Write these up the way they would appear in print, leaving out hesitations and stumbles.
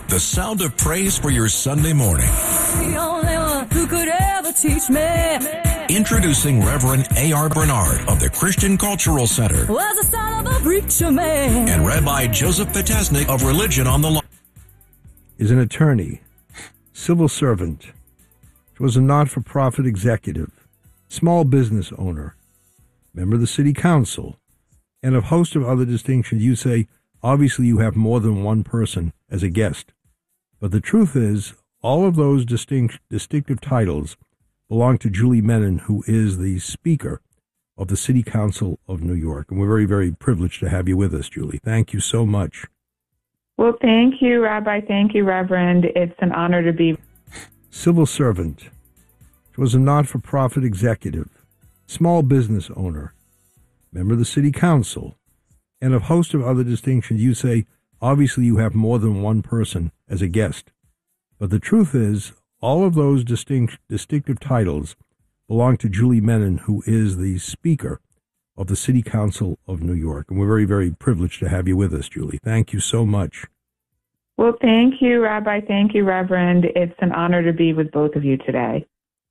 The sound of praise for your Sunday morning. The only one who could ever teach me. Introducing Reverend A.R. Bernard of the Christian Cultural Center. Was the son of a preacher man. And Rabbi Joseph Potasnik of Religion on the Line. Is an attorney, civil servant, was a not-for-profit executive, small business owner, member of the city council, and a host of other distinctions. You say, obviously you have more than one person as a guest. But the truth is, all of those distinctive titles belong to Julie Menin, who is the Speaker of the City Council of New York. And we're very, very privileged to have you with us, Julie. Thank you so much. Well, thank you, Rabbi. Thank you, Reverend. It's an honor to be. Civil servant. She was a not-for-profit executive, small business owner, member of the City Council, and a host of other distinctions. You say, obviously you have more than one person as a guest. But the truth is, all of those distinctive titles belong to Julie Menin, who is the Speaker of the City Council of New York. And we're very, very privileged to have you with us, Julie. Thank you so much. Well, thank you, Rabbi. Thank you, Reverend. It's an honor to be with both of you today.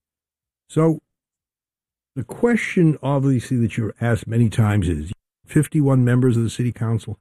So the question, obviously, that you're asked many times is 51 members of the City Council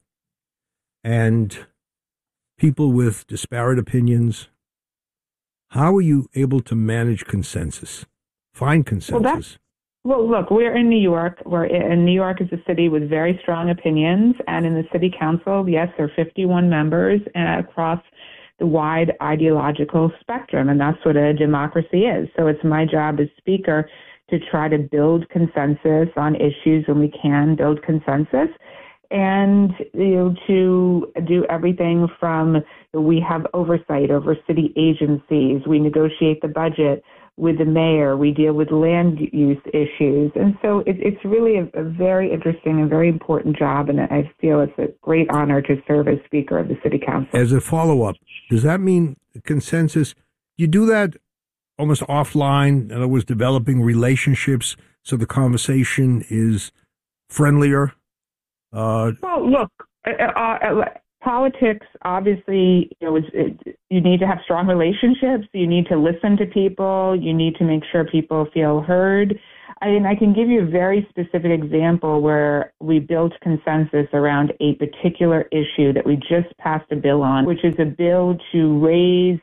and people with disparate opinions. How are you able to manage consensus, find consensus? Well, look, we're in New York. New York is a city with very strong opinions. And in the City Council, yes, there are 51 members across the wide ideological spectrum. And that's what a democracy is. So it's my job as Speaker to try to build consensus on issues when we can build consensus. And to do everything from, we have oversight over city agencies, we negotiate the budget with the mayor, we deal with land use issues. And so it's really a very interesting and very important job, and I feel it's a great honor to serve as Speaker of the City Council. As a follow-up, does that mean consensus? You do that almost offline, in other words, developing relationships so the conversation is friendlier? Well, look, politics, obviously, you need to have strong relationships. You need to listen to people. You need to make sure people feel heard. I can give you a very specific example where we built consensus around a particular issue that we just passed a bill on, which is a bill to raise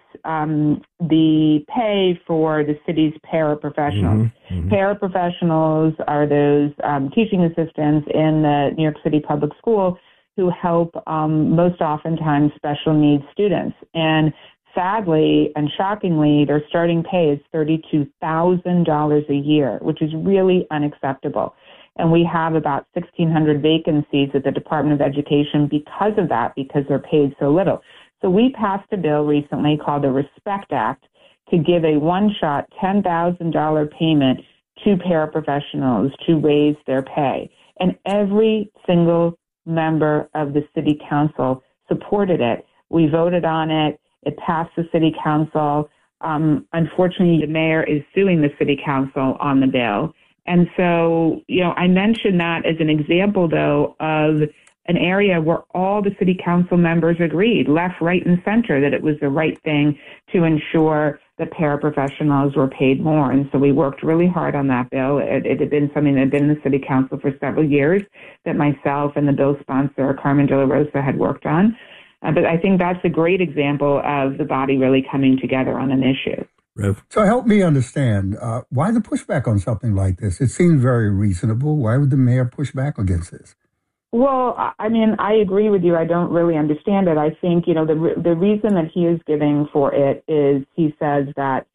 the pay for the city's paraprofessionals. Mm-hmm. Paraprofessionals are those teaching assistants in the New York City public school who help most oftentimes special needs students. And sadly and shockingly, their starting pay is $32,000 a year, which is really unacceptable. And we have about 1,600 vacancies at the Department of Education because of that, because they're paid so little. So we passed a bill recently called the Respect Act to give a one-shot $10,000 payment to paraprofessionals to raise their pay. And every single member of the City Council supported it. We voted on it. It passed the City Council. Unfortunately, the mayor is suing the City Council on the bill. And so, I mentioned that as an example, though, of an area where all the City Council members agreed, left, right, and center, that it was the right thing to ensure that paraprofessionals were paid more. And so we worked really hard on that bill. It had been something that had been in the City Council for several years that myself and the bill sponsor, Carmen De La Rosa, had worked on. But I think that's a great example of the body really coming together on an issue. Rev. So help me understand, why the pushback on something like this? It seems very reasonable. Why would the mayor push back against this? Well, I agree with you. I don't really understand it. I think, the reason that he is giving for it is he says that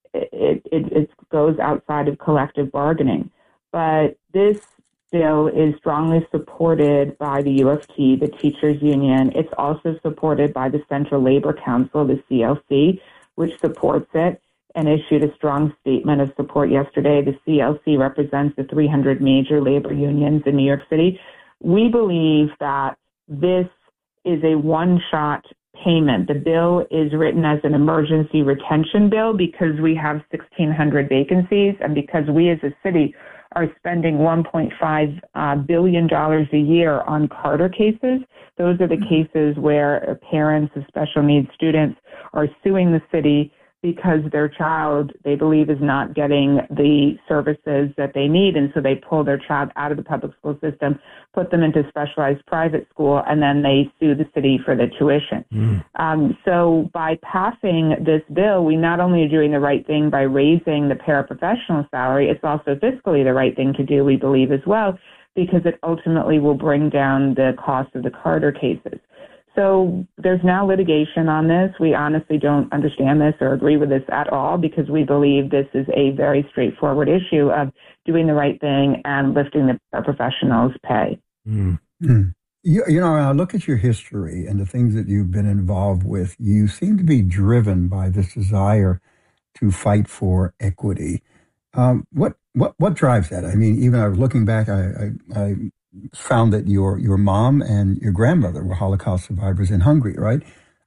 it goes outside of collective bargaining. But this bill is strongly supported by the U of T, the teachers union. It's also supported by the Central Labor Council, the CLC, which supports it and issued a strong statement of support yesterday. The CLC represents the 300 major labor unions in New York City. We believe that this is a one-shot payment. The bill is written as an emergency retention bill because we have 1,600 vacancies and because we as a city are spending $1.5 billion a year on Carter cases. Those are the cases where parents of special needs students are suing the city because their child, they believe, is not getting the services that they need. And so they pull their child out of the public school system, put them into specialized private school, and then they sue the city for the tuition. So by passing this bill, we not only are doing the right thing by raising the paraprofessional salary, it's also fiscally the right thing to do, we believe, as well, because it ultimately will bring down the cost of the Carter cases. So there's now litigation on this. We honestly don't understand this or agree with this at all because we believe this is a very straightforward issue of doing the right thing and lifting the professionals' pay. You know, when I look at your history and the things that you've been involved with, you seem to be driven by this desire to fight for equity. What drives that? I mean, even I was looking back, I found that your mom and your grandmother were Holocaust survivors in Hungary, right?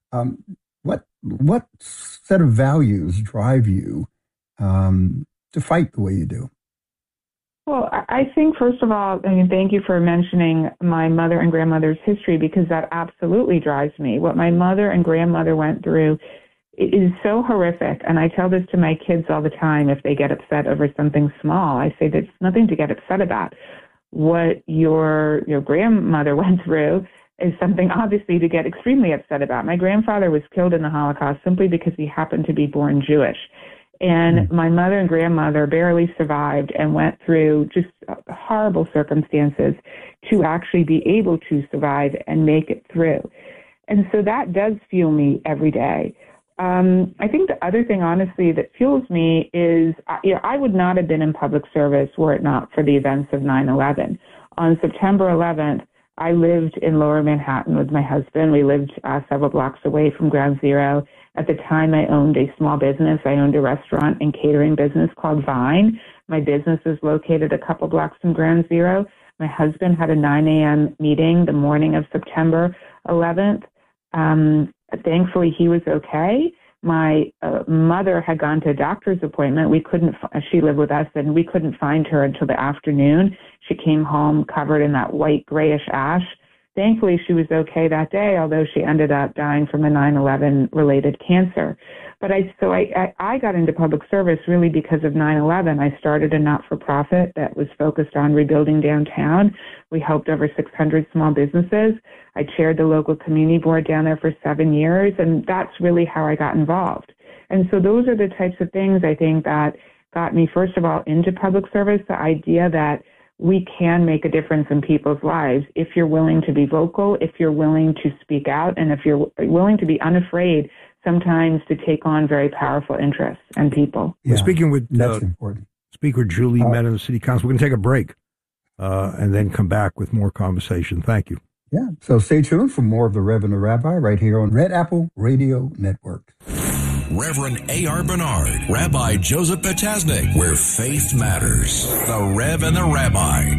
What set of values drive you to fight the way you do? Well, I think, first of all, I mean, thank you for mentioning my mother and grandmother's history because that absolutely drives me. What my mother and grandmother went through is so horrific, and I tell this to my kids all the time if they get upset over something small. I say there's nothing to get upset about. What your grandmother went through is something obviously to get extremely upset about. My grandfather was killed in the Holocaust simply because he happened to be born Jewish. And my mother and grandmother barely survived and went through just horrible circumstances to actually be able to survive and make it through. And so that does fuel me every day. I think the other thing, honestly, that fuels me is, I would not have been in public service were it not for the events of 9/11. On September 11th, I lived in Lower Manhattan with my husband. We lived several blocks away from Ground Zero. At the time, I owned a small business. I owned a restaurant and catering business called Vine. My business is located a couple blocks from Ground Zero. My husband had a 9 a.m. meeting the morning of September 11th. Thankfully, he was okay. My mother had gone to a doctor's appointment. She lived with us, and we couldn't find her until the afternoon. She came home covered in that white grayish ash. Thankfully, she was okay that day, although she ended up dying from a 9/11 related cancer. But I got into public service really because of 9/11. I started a not-for-profit that was focused on rebuilding downtown. We helped over 600 small businesses. I chaired the local community board down there for 7 years, and that's really how I got involved. And so those are the types of things I think that got me, first of all, into public service, the idea that we can make a difference in people's lives if you're willing to be vocal, if you're willing to speak out, and if you're willing to be unafraid sometimes to take on very powerful interests and people. Yeah, speaking with that's important. Speak with Julie Meadows, the City Council. We're going to take a break and then come back with more conversation. Thank you. Yeah, so stay tuned for more of the Rev and the Rabbi right here on Red Apple Radio Network. Reverend A.R. Bernard, Rabbi Joseph Potasnik, where faith matters. The Rev and the Rabbi.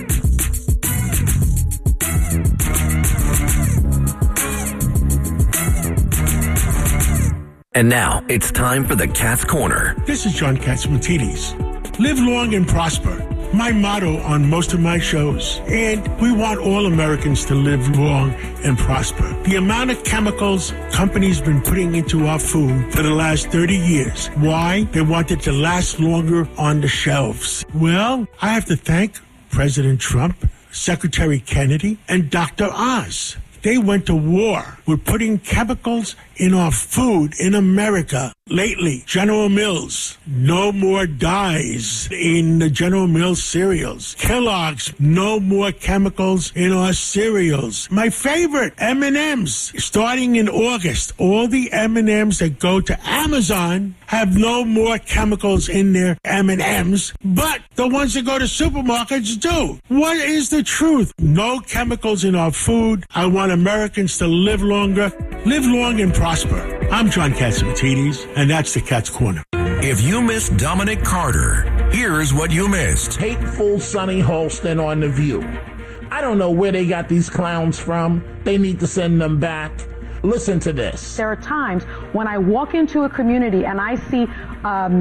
And now it's time for the Cat's Corner. This is John Catsimatidis. Live long and prosper. My motto on most of my shows. And we want all Americans to live long and prosper. The amount of chemicals companies been putting into our food for the last 30 years. Why? They want it to last longer on the shelves. Well, I have to thank President Trump, Secretary Kennedy, and Dr. Oz. They went to war with putting chemicals in our food in America. Lately, General Mills, no more dyes in the General Mills cereals. Kellogg's, no more chemicals in our cereals. My favorite, M&M's, starting in August, all the M&M's that go to Amazon have no more chemicals in their M&M's, but the ones that go to supermarkets do. What is the truth? No chemicals in our food. I want Americans to live longer, live long and prosper. I'm John Catsimatidis, and that's the Cat's Corner. If you missed Dominic Carter, here's what you missed. Hateful Sonny Holston on The View. I don't know where they got these clowns from. They need to send them back. Listen to this. There are times when I walk into a community and I see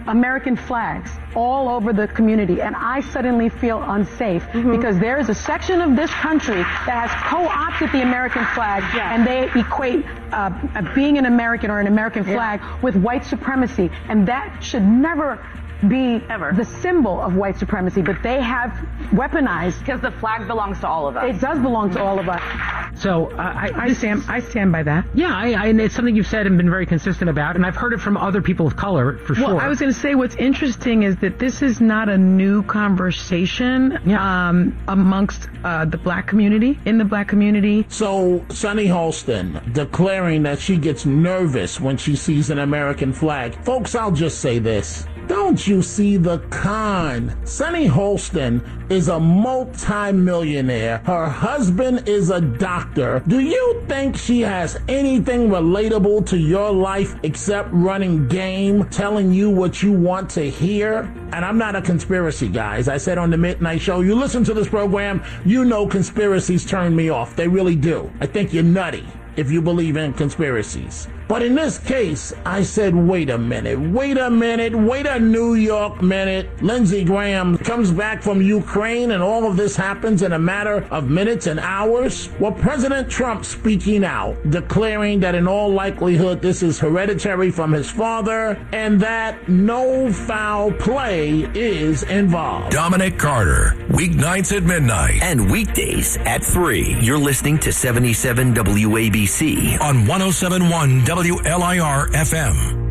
American flags all over the community, and I suddenly feel unsafe because there is a section of this country that has co-opted the American flag, and they equate being an American or an American flag with white supremacy, and that should never be the symbol of white supremacy, but they have weaponized. Because the flag belongs to all of us. It does belong to all of us. So I stand by that. Yeah, and it's something you've said and been very consistent about, and I've heard it from other people of color for sure. Well, I was going to say what's interesting is that this is not a new conversation amongst the black community, in the black community. So Sunny Holston declaring that she gets nervous when she sees an American flag. Folks, I'll just say this. Don't you see the con? Sunny Holston is a multi-millionaire. Her husband is a doctor. Do you think she has anything relatable to your life except running game, telling you what you want to hear? And I'm not a conspiracy guy. As I said on the Midnight Show, you listen to this program, you know conspiracies turn me off. They really do. I think you're nutty if you believe in conspiracies. But in this case, I said, wait a New York minute. Lindsey Graham comes back from Ukraine and all of this happens in a matter of minutes and hours. Well, President Trump speaking out, declaring that in all likelihood this is hereditary from his father and that no foul play is involved. Dominic Carter, weeknights at midnight. And weekdays at 3. You're listening to 77 WABC on 107.1 WLIR FM.